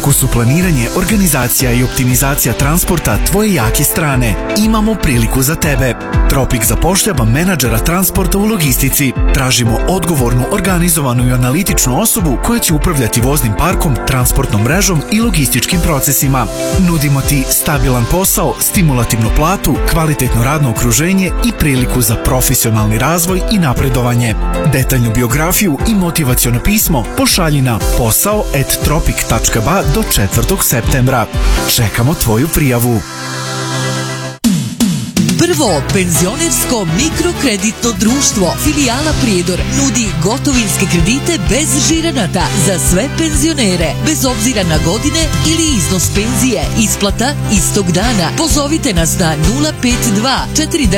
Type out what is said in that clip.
Ako su planiranje, organizacija i optimizacija transporta tvoje jake strane, imamo priliku za tebe. Tropik zapošljava menadžera transporta u logistici. Tražimo odgovornu, organizovanu i analitičnu osobu koja će upravljati voznim parkom, transportnom mrežom i logističkim procesima. Nudimo ti stabilan posao, stimulativnu platu, kvalitetno radno okruženje i priliku za profesionalni razvoj i napredovanje. Detaljnu biografiju i motivaciono pismo pošalji na posao@tropic.ba do 4. septembra. Čekamo tvoju prijavu. Prvo penzionersko mikrokreditno društvo filijala Prijedor nudi gotovinske kredite bez žiranata za sve penzionere, bez obzira na godine ili iznos penzije. Isplata istog dana. Pozovite nas na 052 4